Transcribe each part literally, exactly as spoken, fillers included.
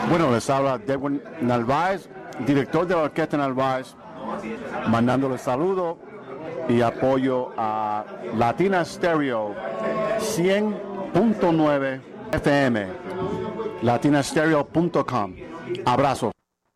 Bueno, les habla Edwin Narváez, director de la Orquesta Narváez, mandándole saludo y apoyo a Latina Stereo cien punto nueve F M, latina stereo punto com. Abrazo.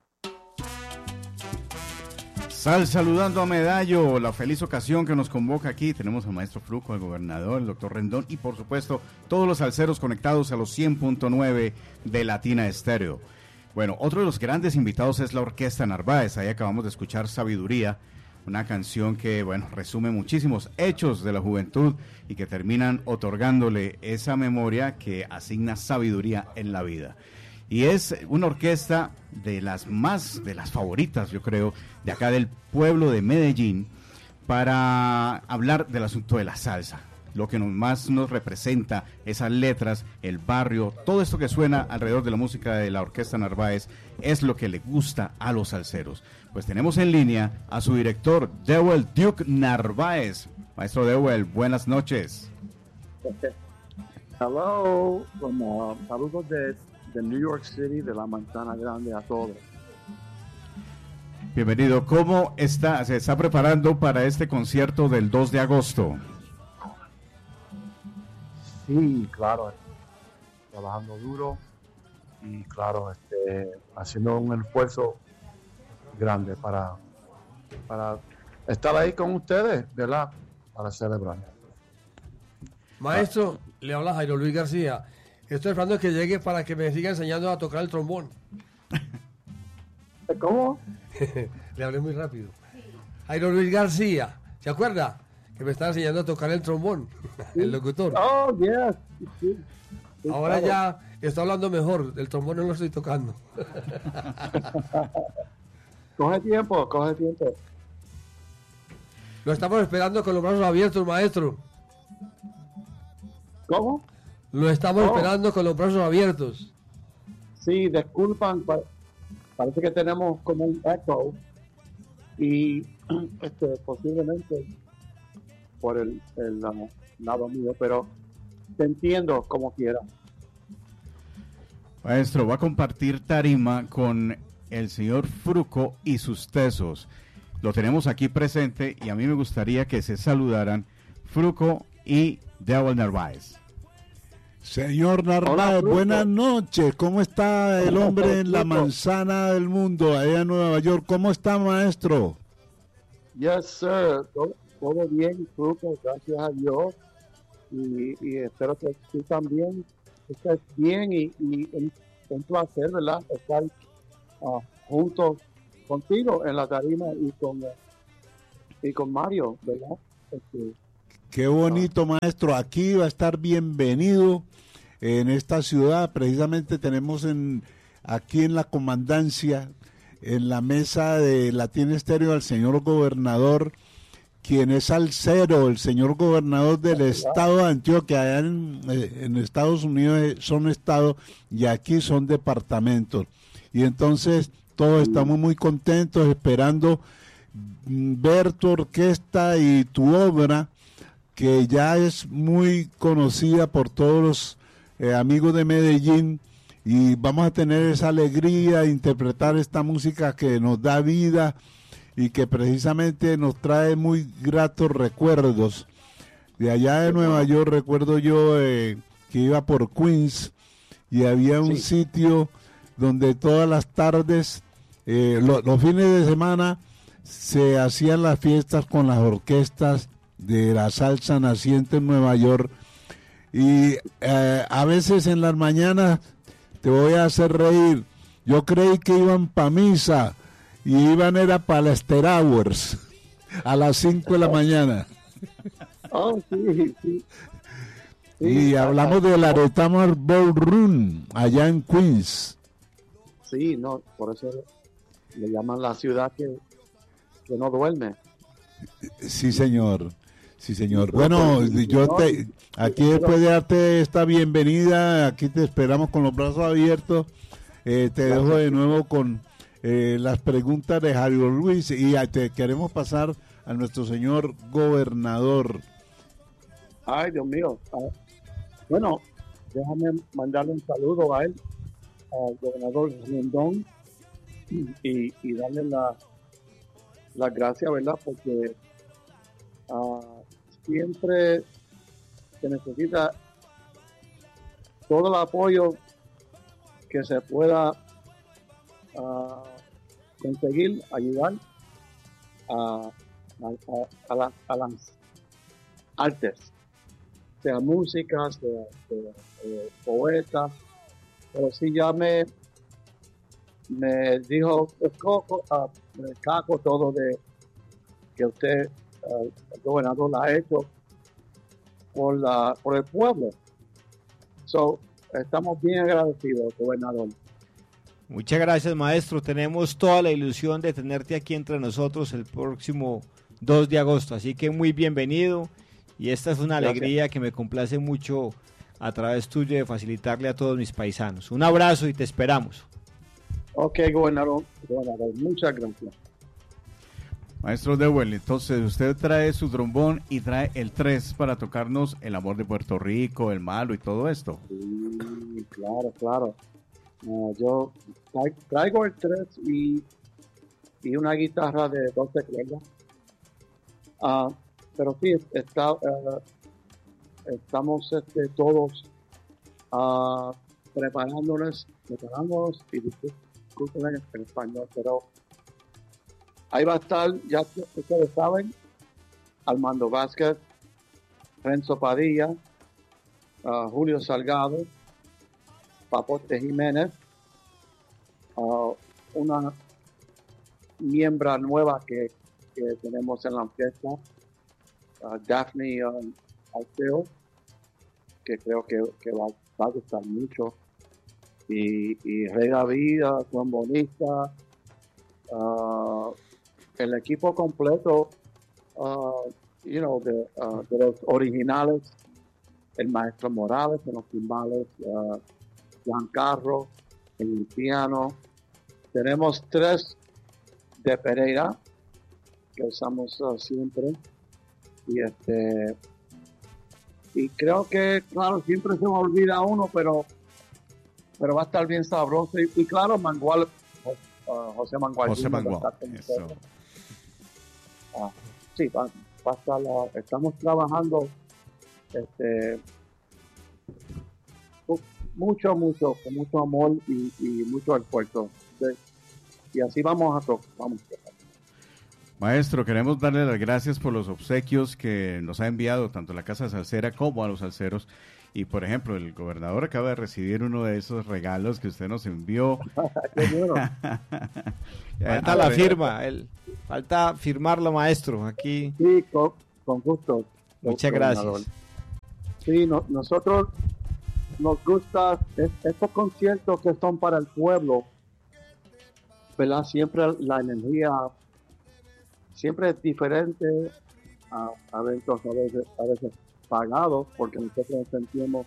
Sal saludando a Medallo, la feliz ocasión que nos convoca aquí. Tenemos al maestro Fruco, al gobernador, el doctor Rendón y por supuesto todos los salseros conectados a los cien punto nueve de Latina Estéreo. Bueno, otro de los grandes invitados es la Orquesta Narváez. Ahí acabamos de escuchar Sabiduría, una canción que, bueno, resume muchísimos hechos de la juventud y que terminan otorgándole esa memoria que asigna sabiduría en la vida. Y es una orquesta de las más, de las favoritas, yo creo, de acá del pueblo de Medellín, para hablar del asunto de la salsa. Lo que nos, más nos representa, esas letras, el barrio, todo esto que suena alrededor de la música de la Orquesta Narváez, es lo que le gusta a los salseros. Pues tenemos en línea a su director, Dewell Duke Narváez. Maestro Dewell, buenas noches. Hello, como saludos de, de New York City, de la Manzana Grande a todos. Bienvenido. ¿Cómo está? ¿Se está preparando para este concierto del dos de agosto? Sí, claro, trabajando duro y claro, este, haciendo un esfuerzo grande para, para estar ahí con ustedes, ¿verdad? Para celebrar. Maestro, ah. le habla Jairo Luis García. Estoy esperando que llegue para que me siga enseñando a tocar el trombón. ¿Cómo? Le hablé muy rápido. Jairo Luis García, ¿se acuerda? Que me estaba enseñando a tocar el trombón, sí. El locutor. Oh, yes. Sí. Sí, ahora claro. Ya está hablando mejor, el trombón no lo estoy tocando. Coge tiempo, coge tiempo. Lo estamos esperando con los brazos abiertos, maestro. ¿Cómo? Lo estamos oh. esperando con los brazos abiertos. Sí, disculpan, parece que tenemos como un eco y este, posiblemente por el, el uh, lado mío, pero te entiendo como quiera. Maestro, va a compartir tarima con el señor Fruco y sus tesos. Lo tenemos aquí presente y a mí me gustaría que se saludaran Fruco y Dewell Narváez. Señor Narváez, Hola, buenas noches. ¿Cómo está el hombre en la manzana del mundo, allá en Nueva York? ¿Cómo está, maestro? Yes, sir. Todo, todo bien, Fruco, gracias a Dios. Y, y espero que tú también estés bien y, y es un placer, ¿verdad? Estar uh, juntos contigo en la tarima y con, uh, y con Mario, ¿verdad? Este, Qué bonito, maestro. Aquí va a estar bienvenido en esta ciudad. Precisamente tenemos en aquí en la comandancia, en la mesa de Latina Estéreo, al señor gobernador, quien es salsero, el señor gobernador del estado de Antioquia. Allá en, en Estados Unidos son estados y aquí son departamentos. Y entonces todos estamos muy contentos esperando ver tu orquesta y tu obra, que ya es muy conocida por todos los eh, amigos de Medellín, y vamos a tener esa alegría de interpretar esta música que nos da vida y que precisamente nos trae muy gratos recuerdos. De allá de Nueva York recuerdo yo eh, que iba por Queens y había un sí. sitio donde todas las tardes, eh, lo, los fines de semana, se hacían las fiestas con las orquestas de la salsa naciente en Nueva York, y eh, a veces en las mañanas, te voy a hacer reír, yo creí que iban para misa y iban era para las after hours a las cinco de la mañana. Oh, sí, sí. Sí, y hablamos de la Retamar Ballroom allá en Queens. Sí, no, por eso le llaman la ciudad que, que no duerme. Sí, señor. Sí, señor. Bueno, yo te, aquí después de darte esta bienvenida, aquí te esperamos con los brazos abiertos. Eh, te dejo de nuevo con eh, las preguntas de Jairo Luis y te queremos pasar a nuestro señor gobernador. Ay, Dios mío. Ah, bueno, déjame mandarle un saludo a él al gobernador Rendón y, y darle la, las gracias, ¿verdad? Porque uh, siempre se necesita todo el apoyo que se pueda uh, conseguir, ayudar a, a, a, la, a las artes, sea música, sea, sea eh, poeta, pero sí ya me, me dijo el coco, uh, el caco todo de que usted, uh, el gobernador, la ha hecho por, la, por el pueblo. So, estamos bien agradecidos, gobernador. Muchas gracias, maestro. Tenemos toda la ilusión de tenerte aquí entre nosotros el próximo dos de agosto, así que muy bienvenido, y esta es una Gracias. Alegría que me complace mucho a través tuyo de facilitarle a todos mis paisanos. Un abrazo y te esperamos. Ok, gobernador, gobernador, muchas gracias. Maestro Dewey, entonces usted trae su trombón y trae el tres para tocarnos El amor de Puerto Rico, El malo y todo esto. Sí, claro, claro. Uh, yo tra- traigo el tres y, y una guitarra de doce cuerdas. Uh, pero sí, está, uh, estamos este, todos uh, preparándonos, preparándonos y disculpen en español, pero ahí va a estar, ya ustedes saben, Armando Vázquez, Renzo Padilla, uh, Julio Salgado, Papote Jiménez, uh, una miembro nueva que, que tenemos en la orquesta, uh, Daphne um, Alceo, que creo que, que va, va a gustar mucho, y, y Rey David, uh, trombonista, uh, el equipo completo, uh, you know, de, uh, de los originales, el maestro Morales en los timbales, uh, Giancarlo en el piano. Tenemos tres de Pereira que usamos uh, siempre, y este y creo que claro siempre se me olvida uno, pero pero va a estar bien sabroso, y, y claro Mangual, uh, José Mangual José Junior Mangual, va a estar con eso. nosotros. Ah, sí, va, va a estar la- estamos trabajando este mucho, mucho, con mucho amor y, y mucho esfuerzo. Entonces, y así vamos a tocar. Vamos a tocar. Maestro, queremos darle las gracias por los obsequios que nos ha enviado tanto la Casa Salsera como a los salseros. Y, por ejemplo, el gobernador acaba de recibir uno de esos regalos que usted nos envió. Qué bueno. Falta la firma, el, falta firmarlo, maestro. Aquí, Sí, con, con gusto. muchas gobernador. gracias. Sí, no- nosotros nos gusta es- estos conciertos que son para el pueblo, ¿verdad? Siempre la energía siempre es diferente a, a eventos a veces, a veces pagados, porque nosotros nos sentimos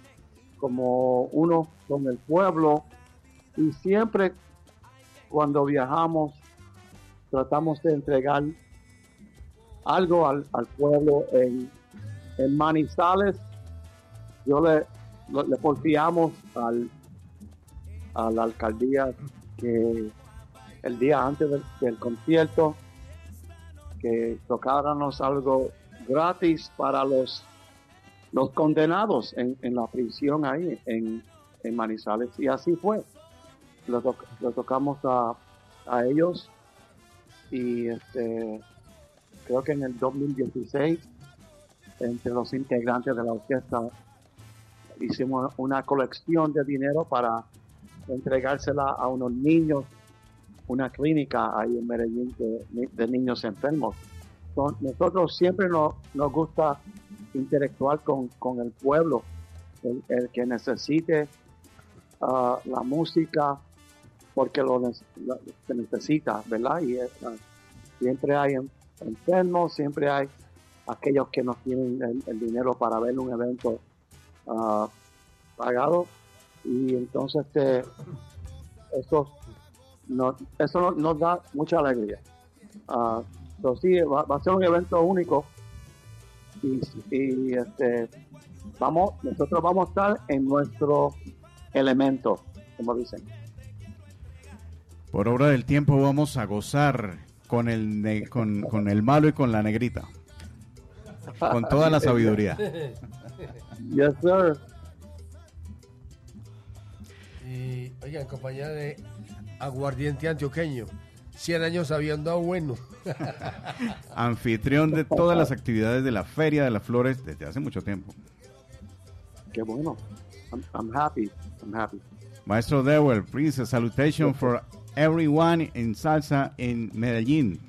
como uno con el pueblo, y siempre cuando viajamos tratamos de entregar algo al, al pueblo. En, en Manizales yo le, lo- le porfiamos al, a la alcaldía que el día antes del, del concierto que tocáramos algo gratis para los los condenados en, en la prisión ahí en, en Manizales, y así fue. Lo, to- lo tocamos a, a ellos, y este creo que en el dos mil dieciséis entre los integrantes de la orquesta hicimos una colección de dinero para entregársela a unos niños, una clínica ahí en Medellín de, de niños enfermos. Son- nosotros siempre nos, nos gusta interactuar con, con el pueblo, el, el que necesite ah, la música, porque lo, ne- lo- se necesita, ¿verdad? Y eh, ah, siempre hay en- enfermos, siempre hay aquellos que no tienen el, el dinero para ver un evento ah, pagado, y entonces este, eso, no, eso no- nos da mucha alegría. Ah, pero sí, va, va a ser un evento único, y, y, este, vamos, nosotros vamos a estar en nuestro elemento, como dicen. Por obra del tiempo vamos a gozar con el, ne- con, con el malo y con la negrita. Con toda la sabiduría. Yes, sir. Y, oiga, en compañía de aguardiente antioqueño, cien años sabiendo a bueno. Anfitrión de todas las actividades de la Feria de las Flores desde hace mucho tiempo. Qué bueno. I'm, I'm happy. I'm happy. Maestro Dewey, please, a salutation for everyone in salsa in Medellín.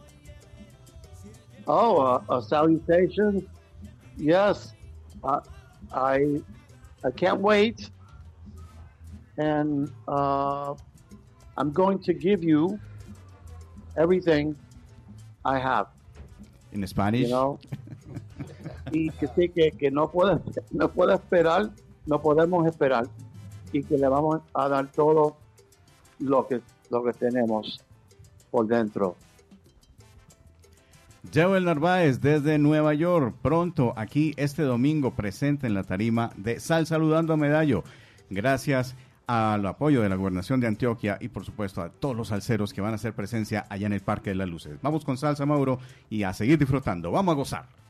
Oh, uh, a salutation. Yes. Uh, I I can't wait. And uh, I'm going to give you everything I have. In Spanish. You know? Y que sí, que, que no puede, no puede esperar, no podemos esperar. Y que le vamos a dar todo lo que, lo que tenemos por dentro. Joel Narváez desde Nueva York, pronto aquí este domingo presente en la tarima de Sal Saludando a Medallo. Gracias al apoyo de la Gobernación de Antioquia y por supuesto a todos los salseros que van a hacer presencia allá en el Parque de las Luces. Vamos con salsa, Mauro, y a seguir disfrutando. Vamos a gozar.